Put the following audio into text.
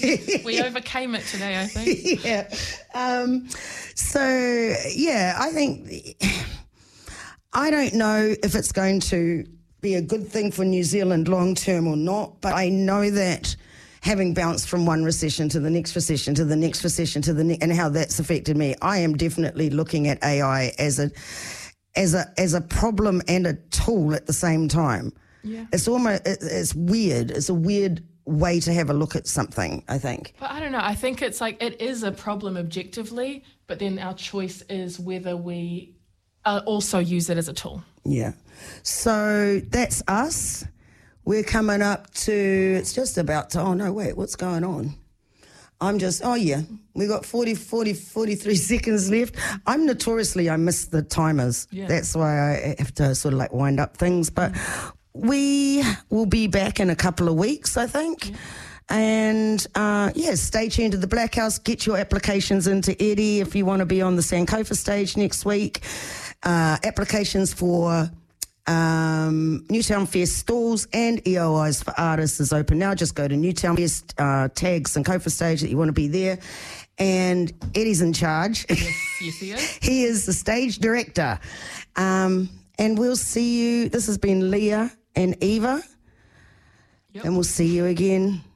We overcame it today, I think. Yeah. I think, I don't know if it's going to be a good thing for New Zealand long term or not, but I know that having bounced from one recession to the next recession to the next recession to the next, and how that's affected me, I am definitely looking at AI as a problem and a tool at the same time. Yeah. It's weird. It's a weird way to have a look at something, I think. But I don't know. I think it's like it is a problem objectively, but then our choice is whether we also use it as a tool. Yeah. So that's us. We're coming up to, it's just about to, oh no, wait, what's going on? We got 43 seconds left. I miss the timers. Yeah. That's why I have to sort of like wind up things. But we will be back in a couple of weeks, I think. Yeah. And, stay tuned to the Black House. Get your applications into Eddie if you want to be on the Sankofa stage next week. Applications for Newtown Fest stalls and EOIs for artists is open now. Just go to Newtown Fest, tag Sankofa stage that you want to be there. And Eddie's in charge. Yes, he is. He is the stage director. And we'll see you. This has been Leah and Eva. Yep. And we'll see you again